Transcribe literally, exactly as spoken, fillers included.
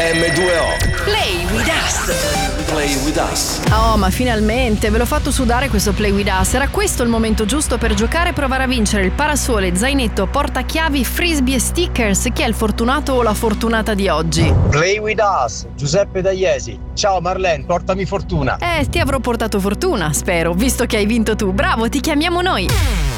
emme due o. Play with us. Play with us. Oh, ma finalmente ve l'ho fatto sudare questo Play with us. Era questo il momento giusto per giocare e provare a vincere il parasole, zainetto, portachiavi, frisbee e stickers. Chi è il fortunato o la fortunata di oggi? Play with us, Giuseppe Dagliesi. Ciao Marlene, portami fortuna. Eh, ti avrò portato fortuna, spero, visto che hai vinto tu. Bravo, ti chiamiamo noi.